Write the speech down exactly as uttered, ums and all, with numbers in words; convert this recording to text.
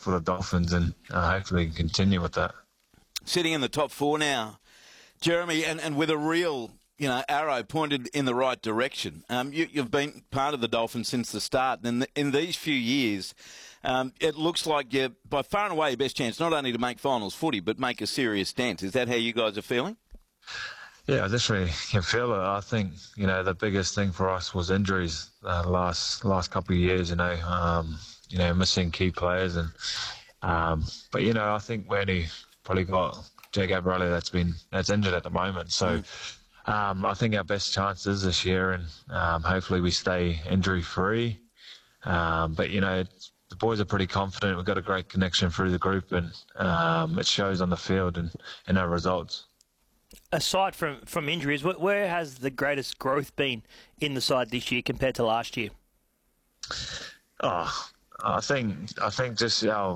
for the Dolphins, and uh, hopefully continue with that. Sitting in the top four now, Jeremy, and, and with a real, you know, arrow pointed in the right direction. Um, you, you've been part of the Dolphins since the start, and in, in these few years, um, it looks like you're by far and away your best chance not only to make finals footy, but make a serious dent. Is that how you guys are feeling? Yeah, I definitely can feel it. I think, you know, the biggest thing for us was injuries uh, last last couple of years, you know, um, you know, missing key players. and um, But, you know, I think we only probably got Jake Abrali that's been that's injured at the moment. So mm. um, I think our best chances this year, and um, hopefully we stay injury-free. Um, but, you know, it's, the boys are pretty confident. We've got a great connection through the group, and um, it shows on the field and in our results. Aside from, from injuries, where has the greatest growth been in the side this year compared to last year? Oh, I think I think just our